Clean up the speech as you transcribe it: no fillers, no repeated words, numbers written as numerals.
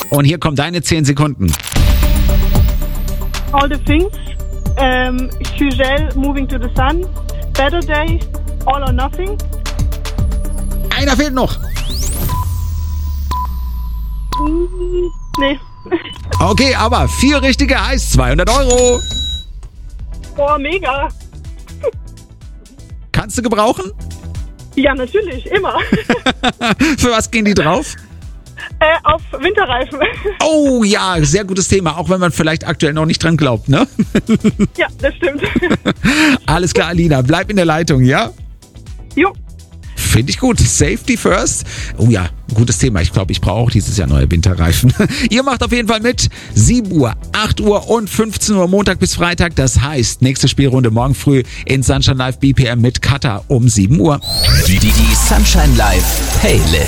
Und hier kommen deine 10 Sekunden. All the things. Giselle, Moving to the Sun. Better Days. All or Nothing. Einer fehlt noch. Nee. Okay, aber 4 richtige heißt 200 €. Boah, mega. Kannst du gebrauchen? Ja, natürlich, immer. Für was gehen die drauf? Auf Winterreifen. Oh ja, sehr gutes Thema, auch wenn man vielleicht aktuell noch nicht dran glaubt, ne? Ja, das stimmt. Alles klar, Alina, bleib in der Leitung, ja? Jo. Finde ich gut. Safety first. Oh ja, gutes Thema. Ich glaube, ich brauche auch dieses Jahr neue Winterreifen. Ihr macht auf jeden Fall mit. 7 Uhr, 8 Uhr und 15 Uhr Montag bis Freitag. Das heißt, nächste Spielrunde morgen früh in Sunshine Live BPM mit Katha um 7 Uhr. Die Sunshine Live Playlist.